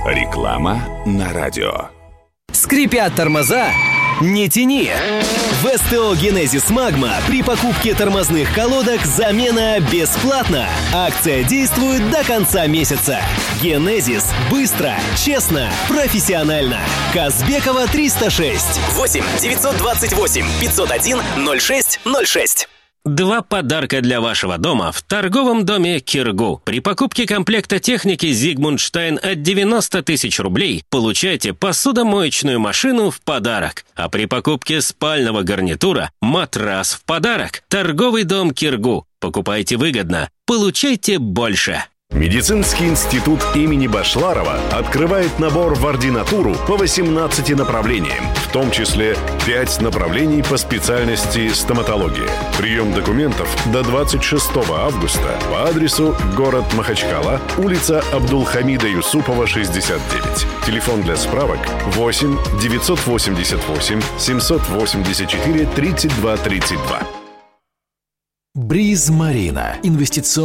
Реклама на радио. Скрипят тормоза? Не тяни! В СТО «Генезис Магма» при покупке тормозных колодок замена бесплатна. Акция действует до конца месяца. «Генезис» — быстро, честно, профессионально. Казбекова, 306. 8 928 501 06 06. 2 подарка для вашего дома в торговом доме «Киргу». При покупке комплекта техники «Зигмундштайн» от 90 тысяч рублей получайте посудомоечную машину в подарок. А при покупке спального гарнитура – матрас в подарок. Торговый дом «Киргу». Покупайте выгодно, получайте больше. Медицинский институт имени Башларова открывает набор в ординатуру по 18 направлениям, в том числе 5 направлений по специальности стоматология. Прием документов до 26 августа по адресу город Махачкала, улица Абдулхамида Юсупова, 69. Телефон для справок 8 988 784 32 32. Бриз Марина. Инвестиционный